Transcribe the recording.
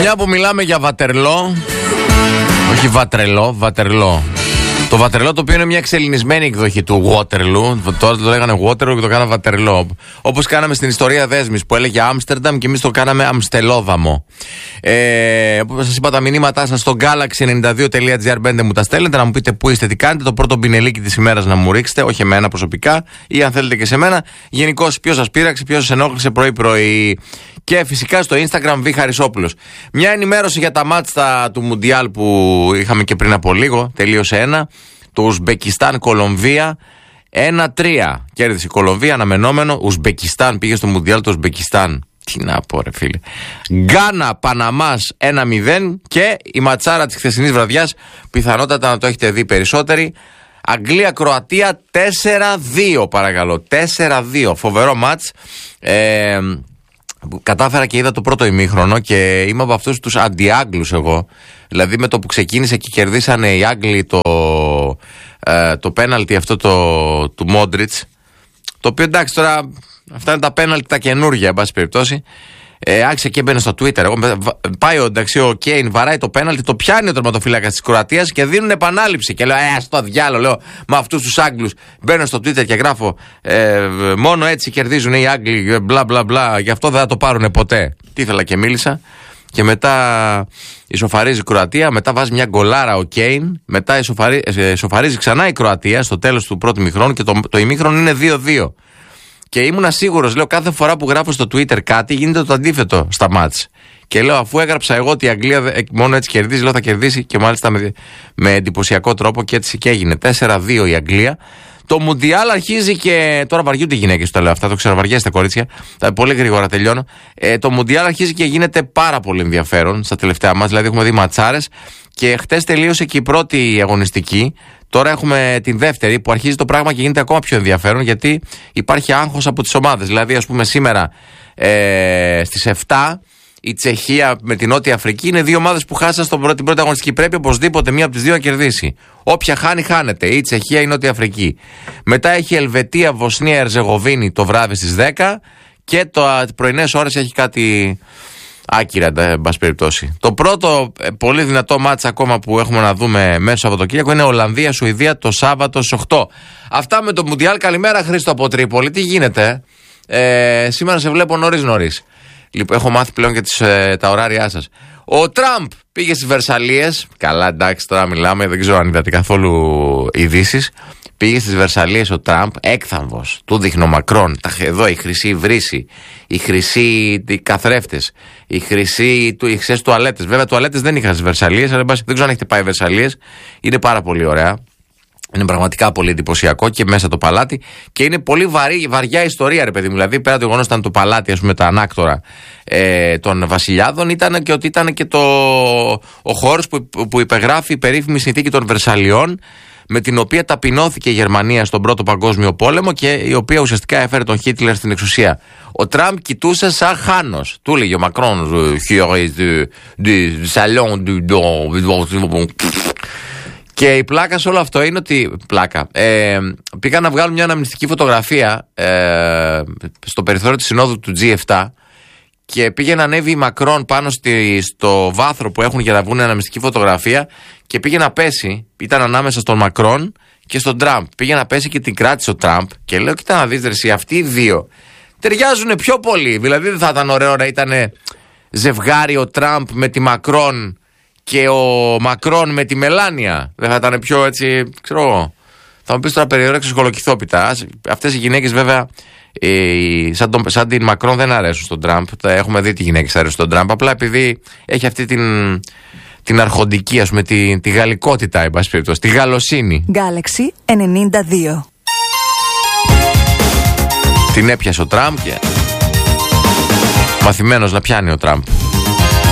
Μια που μιλάμε για Βατερλό, όχι Βατρελό, Βατερλό. Το Βατερλό, το οποίο είναι μια εξελληνισμένη εκδοχή του Waterloo. Τώρα το λέγανε Waterloo και το κάναμε Βατερλό. Όπως κάναμε στην ιστορία Δέσμης που έλεγε Άμστερνταμ και εμείς το κάναμε Αμστελόδαμο. Όπως σας είπα, τα μηνύματά σας στο galaxy92.gr μπαίνετε, μου τα στέλνετε να μου πείτε πού είστε, τι κάνετε. Το πρώτο πινελίκι της ημέρας να μου ρίξετε, όχι εμένα προσωπικά, ή αν θέλετε και σε μένα. Γενικώς, ποιος σας πείραξε, ποιος σας ενόχλησε πρωί-πρωί. Και φυσικά στο Instagram Β. Χαρισόπουλος. Μια ενημέρωση για τα μάτσα του Μουντιάλ που είχαμε και πριν από λίγο. Τελείωσε ένα. Το Ουσμπεκιστάν-Κολομβία 1-3. Κέρδισε η Κολομβία, αναμενόμενο. Ουσμπεκιστάν πήγε στο Μουντιάλ το Ουσμπεκιστάν. Τι να πω, ρε φίλε. Γκάνα Παναμάς 1-0. Και η ματσάρα της χθεσινής βραδιάς, πιθανότατα να το έχετε δει περισσότεροι. Αγγλία-Κροατία 4-2, παρακαλώ. 4-2. Φοβερό μάτς. Κατάφερα και είδα το πρώτο ημίχρονο και είμαι από αυτούς τους αντιάγγλους εγώ. Δηλαδή με το που ξεκίνησε και κερδίσανε οι Άγγλοι το πέναλτι αυτό του Μόντριτς. Το οποίο εντάξει τώρα, αυτά είναι τα πέναλτι τα καινούργια, εν πάση περιπτώσει. Άρχισε και μπαίνει στο Twitter. Πάει ο Κέιν, βαράει το πέναλτι, το πιάνει ο τερματοφύλακας της Κροατίας και δίνουν επανάληψη. Και λέω, στο διάλογο, λέω, με αυτούς τους Άγγλους. Μπαίνω στο Twitter και γράφω, μόνο έτσι κερδίζουν οι Άγγλοι, μπλα μπλα μπλα. Γι' αυτό δεν θα το πάρουν ποτέ. Τι ήθελα και μίλησα. Και μετά ισοφαρίζει η Κροατία, μετά βάζει μια γκολάρα ο Κέιν, μετά ισοφαρίζει ξανά η Κροατία στο τέλος του πρώτου ημιχρόνου και το ημίχρονο είναι 2-2. Και ήμουνα σίγουρος, λέω, κάθε φορά που γράφω στο Twitter κάτι γίνεται το αντίθετο στα μάτς. Και λέω, αφού έγραψα εγώ ότι η Αγγλία μόνο έτσι κερδίζει, λέω θα κερδίσει και μάλιστα με εντυπωσιακό τρόπο και έτσι και έγινε. 4-2 η Αγγλία. Το Μουντιάλ αρχίζει και. Τώρα βαριούνται οι γυναίκες, το λέω αυτά, το ξαναβαριέστε κορίτσια. Πολύ γρήγορα τελειώνω. Το Μουντιάλ αρχίζει και γίνεται πάρα πολύ ενδιαφέρον στα τελευταία μας. Δηλαδή έχουμε δει ματσάρες και χτες τελείωσε και η πρώτη αγωνιστική. Τώρα έχουμε την δεύτερη που αρχίζει το πράγμα και γίνεται ακόμα πιο ενδιαφέρον γιατί υπάρχει άγχος από τις ομάδες. Δηλαδή, ας πούμε, σήμερα στις 7 η Τσεχία με την Νότια Αφρική είναι δύο ομάδες που χάσαν την πρώτη αγωνιστική. Πρέπει οπωσδήποτε μία από τις δύο να κερδίσει. Όποια χάνει, χάνεται. Η Τσεχία ή η Νότια Αφρική. Μετά έχει Ελβετία, Βοσνία, Ερζεγοβίνη το βράδυ στις 10 και τις πρωινές ώρες έχει κάτι άκυρα, εν πάση περιπτώσει. Το πρώτο πολύ δυνατό μάτς ακόμα που έχουμε να δούμε μέσα στο Σαββατοκύριακο είναι Ολλανδία-Σουηδία το Σάββατο στις 8. Αυτά με το Μουντιάλ. Καλημέρα, Χρήστο από Τρίπολη. Τι γίνεται? Σήμερα σε βλέπω νωρίς. Λοιπόν, έχω μάθει πλέον και τα ωράριά σας. Ο Τραμπ πήγε στις Βερσαλίες. Καλά, εντάξει, τώρα μιλάμε, δεν ξέρω αν είδατε καθόλου ειδήσεις. Πήγε στις Βερσαλίες ο Τραμπ, έκθαμβος. Του δείχνει ο Μακρόν. Εδώ η χρυσή βρύση, οι χρυσοί καθρέφτες, οι χρυσές τουαλέτες. Βέβαια, τουαλέτες δεν είχαν στις Βερσαλίες, αλλά δεν ξέρω αν έχετε πάει Βερσαλίες. Είναι πάρα πολύ ωραία. Είναι πραγματικά πολύ εντυπωσιακό και μέσα το παλάτι. Και είναι πολύ βαριά ιστορία, ρε παιδί μου. Δηλαδή, πέρα το γεγονός ήταν το παλάτι, ας πούμε, τα ανάκτορα των βασιλιάδων, ήταν και ότι ήταν και ο χώρος που υπεγράφει η περίφημη συνθήκη των Βερσαλιών, με την οποία ταπεινώθηκε η Γερμανία στον Πρώτο Παγκόσμιο Πόλεμο και η οποία ουσιαστικά έφερε τον Χίτλερ στην εξουσία. Ο Τραμπ κοιτούσε σαν χάνος. Του έλεγε ο Μακρόν, και η πλάκα σε όλο αυτό είναι ότι. Πήγαν να βγάλουν μια αναμνηστική φωτογραφία στο περιθώριο της συνόδου του G7 και πήγε να ανέβει η Μακρόν πάνω στο βάθρο που έχουν για να βγουν αναμνηστική φωτογραφία και πήγε να πέσει. Ήταν ανάμεσα στον Μακρόν και στον Τραμπ. Πήγε να πέσει και την κράτησε ο Τραμπ και λέω: κοίτα να δεις, ρε εσύ, αυτοί οι δύο ταιριάζουν πιο πολύ. Δηλαδή, δεν θα ήταν ωραίο να ήταν ζευγάρι ο Τραμπ με τη Μακρόν και ο Μακρόν με τη Μελάνια? Δεν θα ήταν πιο έτσι, ξέρω εγώ. Θα μου πεις τώρα περιορέξεις κολοκυθόπιτα. Αυτές οι γυναίκες βέβαια σαν την Μακρόν δεν αρέσουν στον Τραμπ. Έχουμε δει τι γυναίκες αρέσουν στον Τραμπ. Απλά επειδή έχει αυτή την αρχοντική, ας πούμε, τη γαλλικότητα, εν πάση περιπτώσει, τη γαλλοσύνη. Galaxy 92. Την έπιασε ο Τραμπ και μαθημένος να πιάνει ο Τραμπ.